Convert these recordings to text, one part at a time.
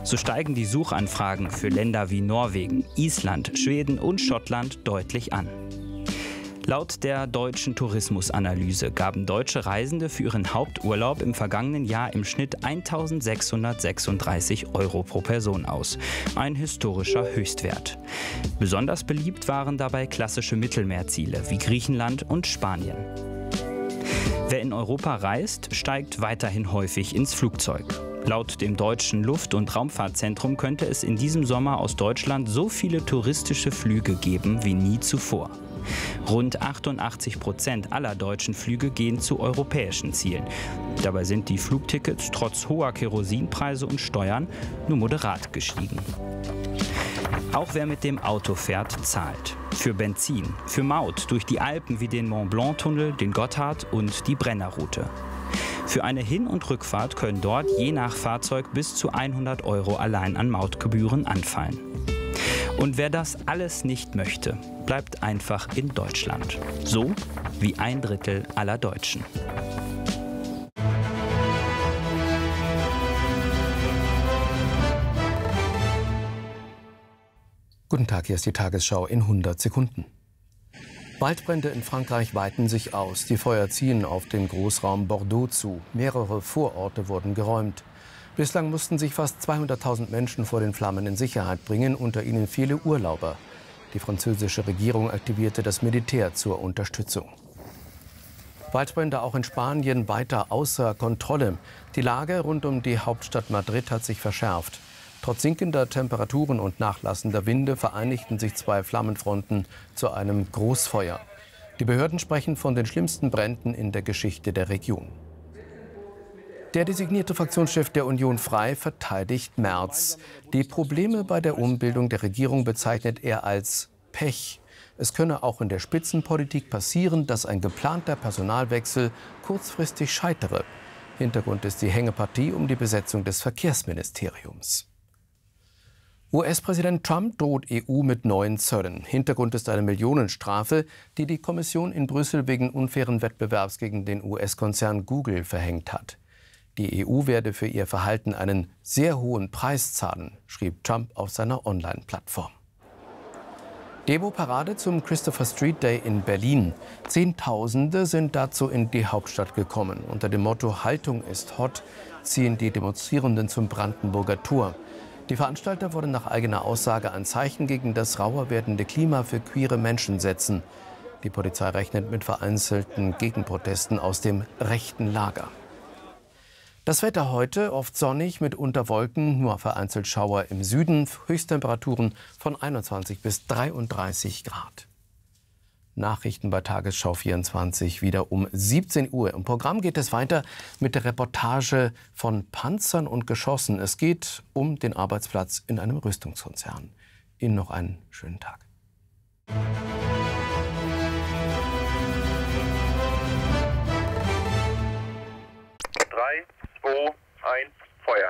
So steigen die Suchanfragen für Länder wie Norwegen, Island, Schweden und Schottland deutlich an. Laut der Deutschen Tourismusanalyse gaben deutsche Reisende für ihren Haupturlaub im vergangenen Jahr im Schnitt 1.636 € pro Person aus. Ein historischer Höchstwert. Besonders beliebt waren dabei klassische Mittelmeerziele wie Griechenland und Spanien. Wer in Europa reist, steigt weiterhin häufig ins Flugzeug. Laut dem Deutschen Luft- und Raumfahrtzentrum könnte es in diesem Sommer aus Deutschland so viele touristische Flüge geben wie nie zuvor. Rund 88% aller deutschen Flüge gehen zu europäischen Zielen. Dabei sind die Flugtickets trotz hoher Kerosinpreise und Steuern nur moderat gestiegen. Auch wer mit dem Auto fährt, zahlt. Für Benzin, für Maut durch die Alpen wie den Mont-Blanc-Tunnel, den Gotthard und die Brennerroute. Für eine Hin- und Rückfahrt können dort je nach Fahrzeug bis zu 100 € allein an Mautgebühren anfallen. Und wer das alles nicht möchte, bleibt einfach in Deutschland. So wie 1/3 aller Deutschen. Guten Tag, hier ist die Tagesschau in 100 Sekunden. Waldbrände in Frankreich weiten sich aus. Die Feuer ziehen auf den Großraum Bordeaux zu. Mehrere Vororte wurden geräumt. Bislang mussten sich fast 200.000 Menschen vor den Flammen in Sicherheit bringen, unter ihnen viele Urlauber. Die französische Regierung aktivierte das Militär zur Unterstützung. Waldbrände auch in Spanien weiter außer Kontrolle. Die Lage rund um die Hauptstadt Madrid hat sich verschärft. Trotz sinkender Temperaturen und nachlassender Winde vereinigten sich 2 Flammenfronten zu einem Großfeuer. Die Behörden sprechen von den schlimmsten Bränden in der Geschichte der Region. Der designierte Fraktionschef der Union Frei verteidigt Merz. Die Probleme bei der Umbildung der Regierung bezeichnet er als Pech. Es könne auch in der Spitzenpolitik passieren, dass ein geplanter Personalwechsel kurzfristig scheitere. Hintergrund ist die Hängepartie um die Besetzung des Verkehrsministeriums. US-Präsident Trump droht EU mit neuen Zöllen. Hintergrund ist eine Millionenstrafe, die die Kommission in Brüssel wegen unfairen Wettbewerbs gegen den US-Konzern Google verhängt hat. Die EU werde für ihr Verhalten einen sehr hohen Preis zahlen, schrieb Trump auf seiner Online-Plattform. Demo-Parade zum Christopher Street Day in Berlin. Zehntausende sind dazu in die Hauptstadt gekommen. Unter dem Motto "Haltung ist hot" ziehen die Demonstrierenden zum Brandenburger Tor. Die Veranstalter wollen nach eigener Aussage ein Zeichen gegen das rauer werdende Klima für queere Menschen setzen. Die Polizei rechnet mit vereinzelten Gegenprotesten aus dem rechten Lager. Das Wetter heute oft sonnig, mitunter Wolken, nur vereinzelt Schauer im Süden, Höchsttemperaturen von 21 bis 33 Grad. Nachrichten bei Tagesschau 24 wieder um 17 Uhr. Im Programm geht es weiter mit der Reportage von Panzern und Geschossen. Es geht um den Arbeitsplatz in einem Rüstungskonzern. Ihnen noch einen schönen Tag. 3, 2, 1, Feuer.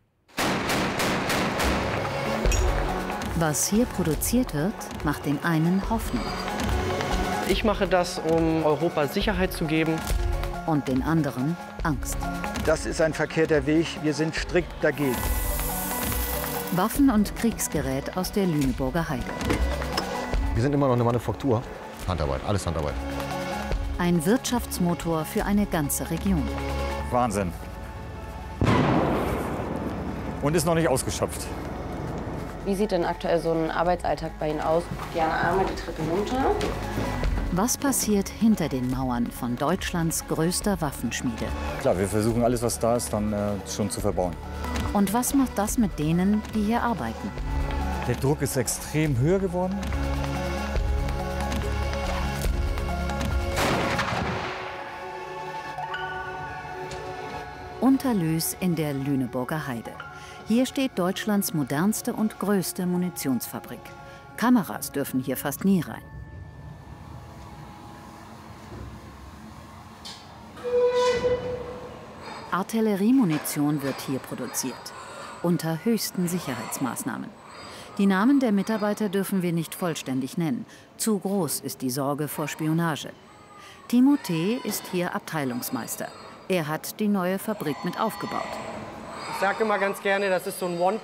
Was hier produziert wird, macht den einen Hoffnung. Ich mache das, um Europa Sicherheit zu geben. Und den anderen Angst. Das ist ein verkehrter Weg. Wir sind strikt dagegen. Waffen und Kriegsgerät aus der Lüneburger Heide. Wir sind immer noch eine Manufaktur. Handarbeit, alles Handarbeit. Ein Wirtschaftsmotor für eine ganze Region. Wahnsinn. Und ist noch nicht ausgeschöpft. Wie sieht denn aktuell so ein Arbeitsalltag bei Ihnen aus? Die Arme, die Treppe runter. Was passiert hinter den Mauern von Deutschlands größter Waffenschmiede? Klar, wir versuchen alles, was da ist, dann schon zu verbauen. Und was macht das mit denen, die hier arbeiten? Der Druck ist extrem höher geworden. Unterlüß in der Lüneburger Heide. Hier steht Deutschlands modernste und größte Munitionsfabrik. Kameras dürfen hier fast nie rein. Artilleriemunition wird hier produziert, unter höchsten Sicherheitsmaßnahmen. Die Namen der Mitarbeiter dürfen wir nicht vollständig nennen. Zu groß ist die Sorge vor Spionage. Timothée ist hier Abteilungsmeister. Er hat die neue Fabrik mit aufgebaut. Ich sage immer ganz gerne, das ist so ein